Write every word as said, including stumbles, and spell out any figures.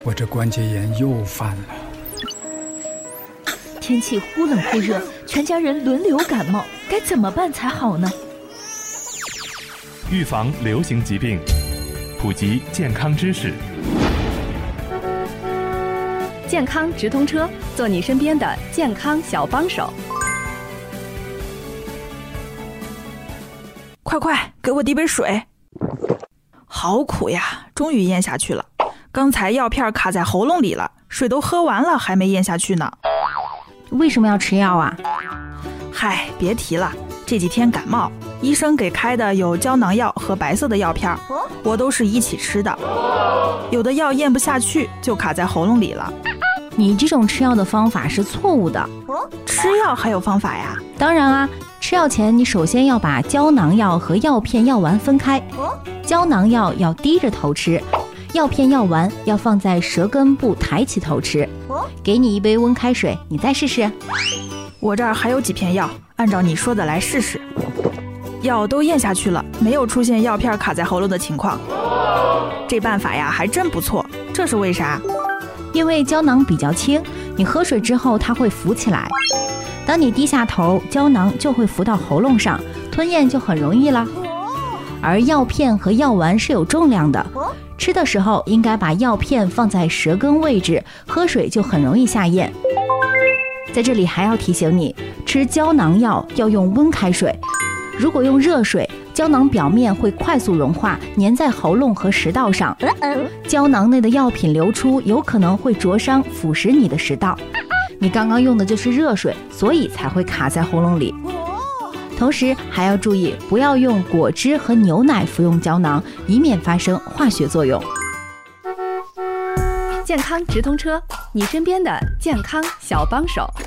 我这关节炎又犯了。 天气忽冷忽热，全家人轮流感冒，该怎么办才好呢？ 预防流行疾病，普及健康知识。 健康直通车，做你身边的健康小帮手。 快快给我递杯水。好苦呀，终于咽下去了。刚才药片卡在喉咙里了，水都喝完了还没咽下去呢。 为什么要吃药啊？ 嗨，别提了，这几天感冒，医生给开的有胶囊药和白色的药片，我都是一起吃的。有的药咽不下去，就卡在喉咙里了。 你这种吃药的方法是错误的。 吃药还有方法呀？ 当然啊，吃药前你首先要把胶囊药和药片药丸分开。胶囊药要低着头吃，药片药丸要放在舌根部抬起头吃。给你一杯温开水，你再试试。 我这儿还有几片药，按照你说的来试试。药都咽下去了，没有出现药片卡在喉咙的情况。这办法呀还真不错，这是为啥？ 因为胶囊比较轻，你喝水之后它会浮起来。当你低下头，胶囊就会浮到喉咙上，吞咽就很容易了。而药片和药丸是有重量的，吃的时候应该把药片放在舌根位置，喝水就很容易下咽。在这里还要提醒你，吃胶囊药要用温开水，如果用热水，胶囊表面会快速融化，粘在喉咙和食道上，胶囊内的药品流出有可能会灼伤腐蚀你的食道。你刚刚用的就是热水，所以才会卡在喉咙里。同时还要注意，不要用果汁和牛奶服用胶囊，以免发生化学作用。 健康直通车，你身边的健康小帮手。